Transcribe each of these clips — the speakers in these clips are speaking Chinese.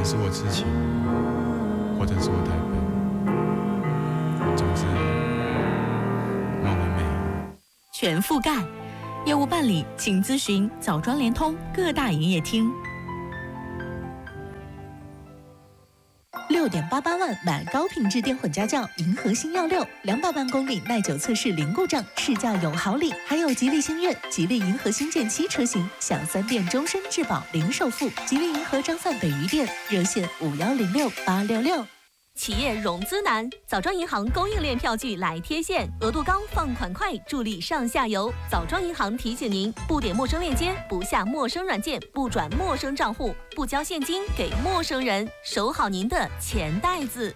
能是我痴情，或者是我太笨，总之梦很美。 全覆盖，业务办理请咨询枣庄联通各大营业厅。6.88万买高品质电混加轿，银河星耀6，200万公里耐久测试零故障，试驾有好礼，还有吉利星越、吉利银河星舰7车型，享3电终身质保零首付。吉利银河张范北余店热线5106-866。 企业融资难，枣庄银行供应链票据来贴现，额度高，放款快，助力上下游。枣庄银行提醒您：不点陌生链接，不下陌生软件，不转陌生账户，不交现金给陌生人，守好您的钱袋子。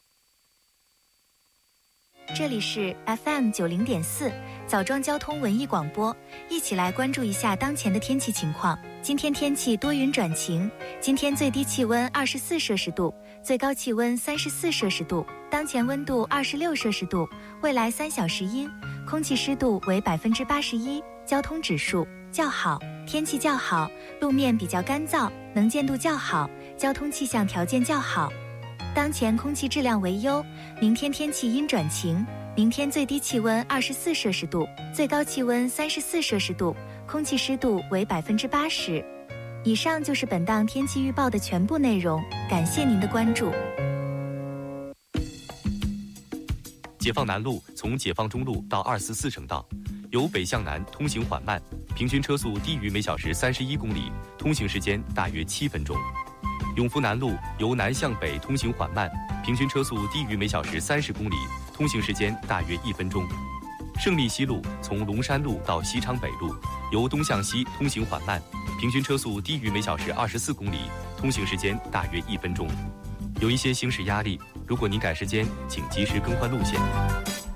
这里是 FM90.4枣庄交通文艺广播，一起来关注一下当前的天气情况。今天天气多云转晴，今天最低气温24摄氏度，最高气温34摄氏度，当前温度26摄氏度，未来3小时阴，空气湿度为81%，交通指数较好，天气较好，路面比较干燥，能见度较好，交通气象条件较好。当前空气质量为优，明天天气阴转晴，明天最低气温24摄氏度，最高气温34摄氏度，空气湿度为80%。以上就是本档天气预报的全部内容，感谢您的关注。 解放南路从解放中路到244省道，由北向南通行缓慢，平均车速低于每小时31公里，通行时间大约7分钟。永福南路由南向北通行缓慢，平均车速低于每小时30公里，通行时间大约1分钟。胜利西路从龙山路到西昌北路，由东向西通行缓慢，平均车速低于每小时24公里，通行时间大约1分钟。有一些行驶压力，如果您赶时间，请及时更换路线。